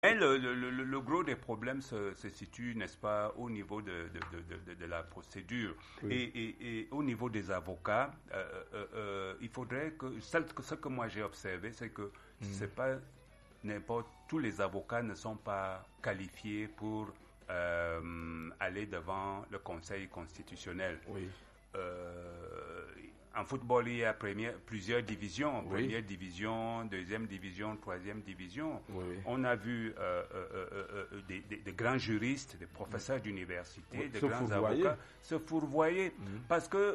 Et le gros des problèmes se situe, n'est-ce pas, au niveau de la procédure. Oui. Et au niveau des avocats, il faudrait que... Ce que moi j'ai observé, c'est que c'est pas n'importe... Tous les avocats ne sont pas qualifiés pour aller devant le Conseil constitutionnel. Oui. En football, il y a plusieurs divisions. Oui. Première division, deuxième division, troisième division. Oui. On a vu des grands juristes, des professeurs d'université, des grands avocats se fourvoyer. Parce que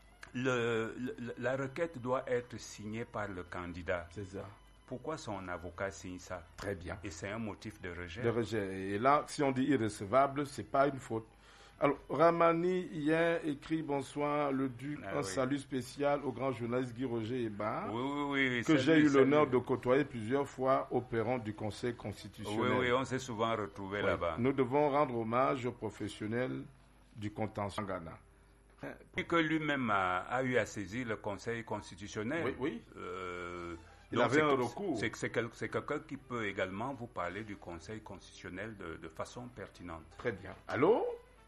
la requête doit être signée par le candidat. C'est ça. Pourquoi son avocat signe ça? Très bien. Et c'est un motif de rejet. De rejet. Et là, si on dit irrecevable, ce n'est pas une faute. Alors, Ramani, hier, écrit bonsoir, le Duc, un salut spécial au grand journaliste Guy Roger Hébert, que j'ai eu l'honneur de côtoyer plusieurs fois au perron du Conseil constitutionnel. Oui, on s'est souvent retrouvés là-bas. Nous devons rendre hommage aux professionnels du contentieux en Ghana. Et que lui-même a eu à saisir le Conseil constitutionnel. Oui. Il avait un recours. C'est quelqu'un qui peut également vous parler du Conseil constitutionnel de façon pertinente. Très bien. Allô?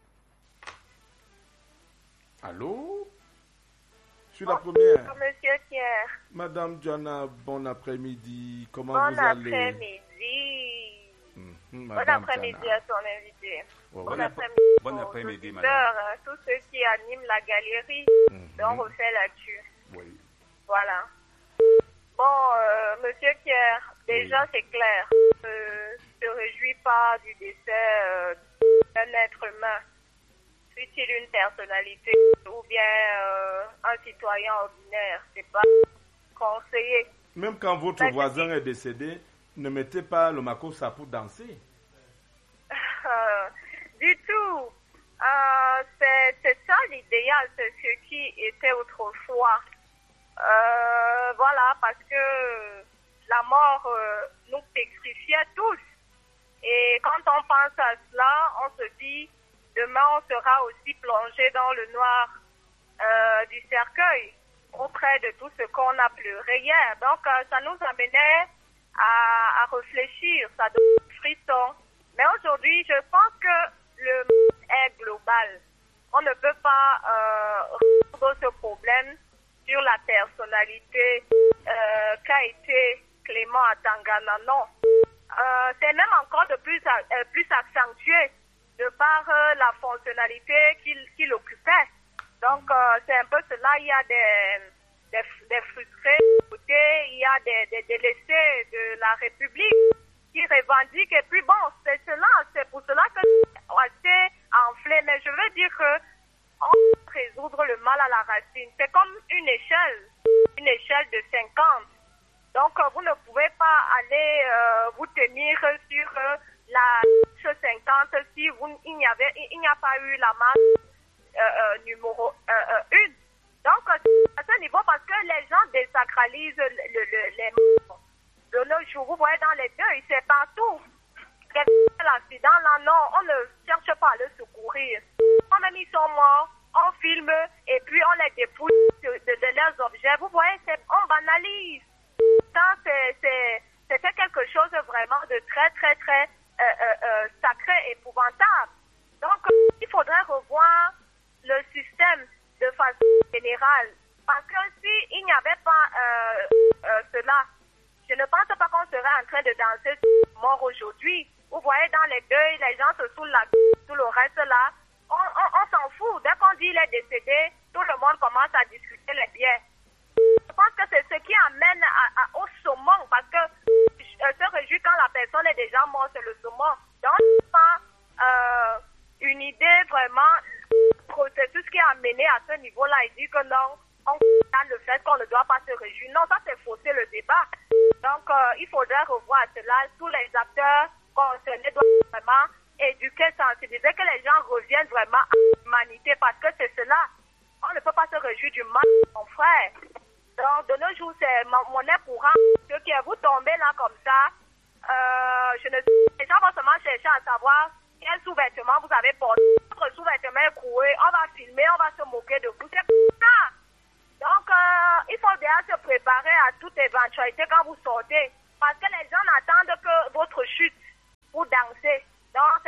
Allô? Sur la première. Monsieur Pierre. Madame Diana, bon après-midi. Comment vous allez? Bon après-midi. Bon après-midi à ton invité. Bon après-midi. Bon après-midi, madame. Tous ceux qui animent la galerie, on refait là-dessus. Oui. Voilà. Bon, monsieur Pierre, déjà c'est clair. Ne se réjouis pas du décès d'un être humain. Fût-il une personnalité ou bien un citoyen ordinaire, c'est pas conseillé. Même quand votre voisin est décédé, ne mettez pas le makossa pour danser. Du tout. C'est ça l'idéal, c'est ce qui était autrefois. Voilà, parce que la mort nous pétrifiait tous. Et quand on pense à cela, on se dit... Demain, on sera aussi plongé dans le noir du cercueil, auprès de tout ce qu'on a pleuré hier. Donc, ça nous amenait à réfléchir, ça donne des frissons. Mais aujourd'hui, je pense que le monde est global. On ne peut pas résoudre ce problème sur la personnalité qu'a été Clément Atangana. Non. C'est même encore de plus accentué de par la fonctionnalité qu'il occupait. Donc, c'est un peu cela. Il y a des frustrés, il y a des délaissés de la République qui revendiquent. Et puis bon, c'est pour cela que c'est assez enflé. Mais je veux dire que on peut résoudre le mal à la racine. C'est comme une échelle de 50. Donc, vous ne pouvez pas aller vous tenir sur la 50 si il n'y a pas eu la marque numéro 1. Donc, à ce niveau, parce que les gens désacralisent les morts. De nos jours, vous voyez dans les deuils, c'est partout. L'accident, là, non, on ne cherche pas à le secourir. Quand même, ils sont morts, on filme et puis on les dépouille de leurs objets. Vous voyez, on banalise. C'était quelque chose vraiment de très, très, très sacré, épouvantable. Donc, il faudrait revoir le système de façon générale. Parce que s'il n'y avait pas cela, je ne pense pas qu'on serait en train de danser mort aujourd'hui. Vous voyez, dans les deuils, les gens se saoulent tout le reste là. On s'en fout. Dès qu'on dit il est décédé, tout le monde commence à discuter les biens. Je pense que c'est ce qui amène au saumon, parce que se réjouit quand la personne est déjà morte, c'est le saumon. Donc, pas une idée vraiment, processus qui a amené à ce niveau-là. Il dit que non, on condamne le fait qu'on ne doit pas se réjouir. Non, ça c'est fausser le débat. Donc, il faudrait revoir cela. Tous les acteurs concernés doivent vraiment éduquer, sensibiliser, que les gens reviennent vraiment à l'humanité, parce que c'est cela. On ne peut pas se réjouir du mal de mon frère. Donc, de nos jours, c'est monnaie courante. Ceux qui vous tombez là comme ça, les gens vont seulement chercher à savoir quel sous-vêtement vous avez porté. Votre sous-vêtement est coué, on va filmer, on va se moquer de vous. C'est ça. Donc, il faut déjà se préparer à toute éventualité quand vous sortez. Parce que les gens n'attendent que votre chute.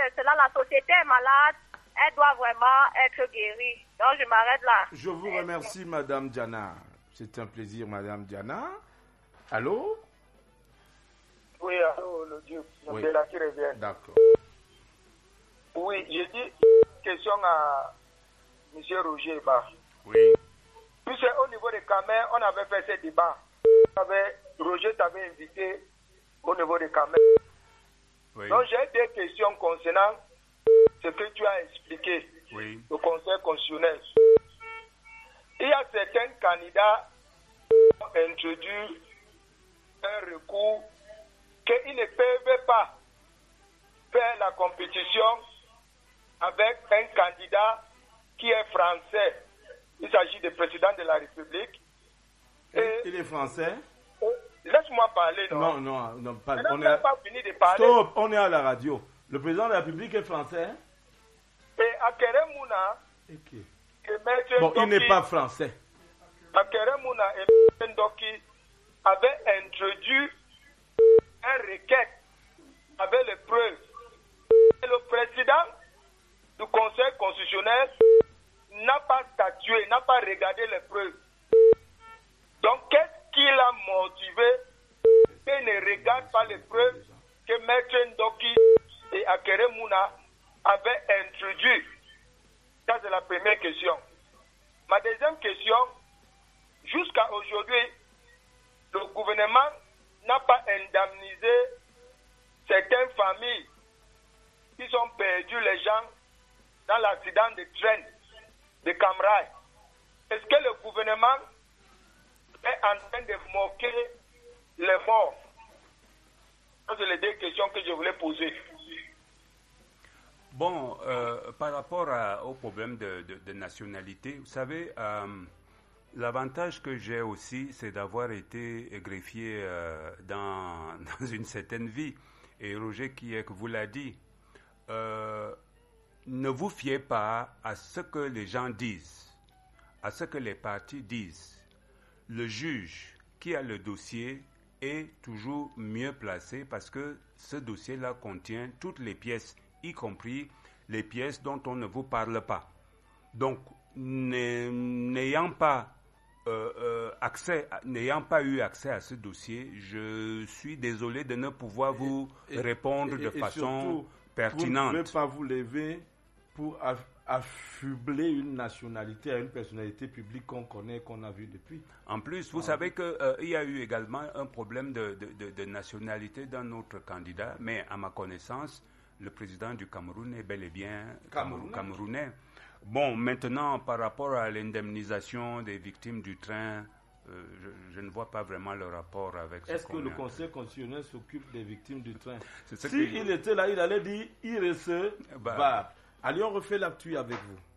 c'est cela. La société est malade. Elle doit vraiment être guérie. Donc, je m'arrête là. Je vous remercie, Madame Diana. C'est un plaisir, Madame Diana. Allô? Oui, allô, le Dieu. C'est là qui revient. D'accord. Oui, j'ai dit question à M. Roger Eba. Oui. Puis au niveau des Camer, on avait fait ce débat. Roger t'avait invité au niveau des Camer. Oui. Donc j'ai des questions concernant ce que tu as expliqué au Conseil constitutionnel. Il y a certains candidats qui ont introduit un recours qu'ils ne peuvent pas faire la compétition avec un candidat qui est français. Il s'agit du président de la République. Il est français? Laisse-moi parler, non? Non, pas. On n'a pas fini de parler. Stop, on est à la radio. Le président de la République est français? Et Akere Mouna, bon, il n'est pas français. Akere Mouna et M. Ndoki avaient introduit un requête avec les preuves. Et le président du Conseil constitutionnel n'a pas statué, n'a pas regardé les preuves. Donc, qu'est-ce qui l'a motivé et ne regarde pas les preuves que Maître Ndoki et Akere Mouna avaient introduit? Ça, c'est la première question. Ma deuxième question, jusqu'à aujourd'hui, le gouvernement n'a pas indemnisé certaines familles qui ont perdu les gens dans l'accident de train de Camrail. Est-ce que le gouvernement est en train de moquer les morts? Ce sont les deux questions que je voulais poser. Bon, par rapport au problème de nationalité, vous savez, l'avantage que j'ai aussi, c'est d'avoir été greffier dans une certaine vie. Et Roger Kiek vous l'a dit. Ne vous fiez pas à ce que les gens disent, à ce que les partis disent. Le juge qui a le dossier est toujours mieux placé parce que ce dossier-là contient toutes les pièces, y compris les pièces dont on ne vous parle pas. Donc, n'ayant pas eu accès à ce dossier, je suis désolé de ne pouvoir vous répondre de façon pertinente. Vous ne pouvez pas vous lever pour affubler une nationalité à une personnalité publique qu'on connaît, qu'on a vue depuis. En plus, vous savez qu'il y a eu également un problème de nationalité d'un autre candidat, mais à ma connaissance, le président du Cameroun est bel et bien camerounais. Bon, maintenant, par rapport à l'indemnisation des victimes du train, je ne vois pas vraiment le rapport avec ce Est-ce qu'on que le Conseil constitutionnel s'occupe des victimes du train? S'il était là, il allait dire irrecevable. Allez, on refait l'actu avec vous.